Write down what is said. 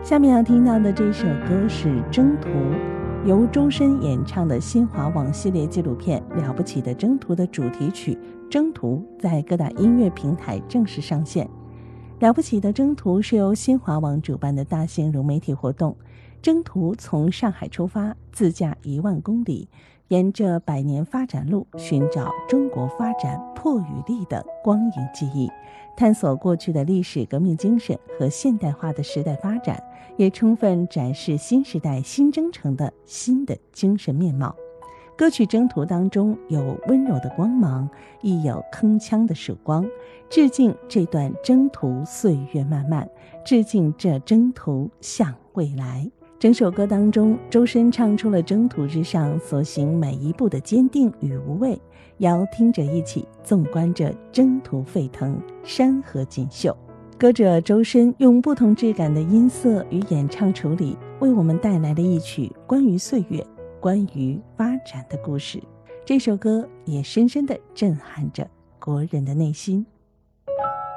下面要听到的这首歌是《征途》，由周深演唱的新华网系列纪录片《了不起的征途》的主题曲《征途》在各大音乐平台正式上线。了不起的征途是由新华网主办的大型融媒体活动，征途从上海出发，自驾1万公里，沿着100年发展路，寻找中国发展破与立的光影记忆，探索过去的历史革命精神和现代化的时代发展，也充分展示新时代新征程的新的精神面貌。歌曲《征途》当中有温柔的光芒，亦有铿锵的曙光，致敬这段征途岁月漫漫，致敬这征途向未来。整首歌当中，周深唱出了征途之上所行每一步的坚定与无畏，邀听者一起纵观着征途沸腾，山河锦绣。歌者周深用不同质感的音色与演唱处理，为我们带来了一曲关于岁月、关于发展的故事。这首歌也深深地震撼着国人的内心。